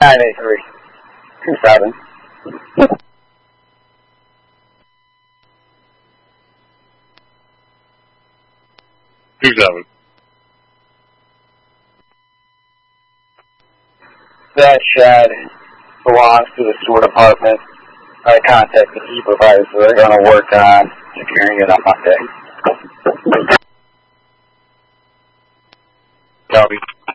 983. 27. 27. That shed belongs to the sewer department. I contacted the supervisor. They're going to work on securing it on Monday. Copy.